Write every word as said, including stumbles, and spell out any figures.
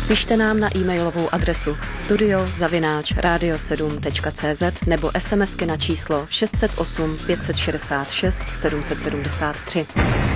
Pište nám na e-mailovou adresu studio zavináč radio sedm tečka cé zet nebo SMSky na číslo šest set osm pět set šedesát šest sedm set sedmdesát tři.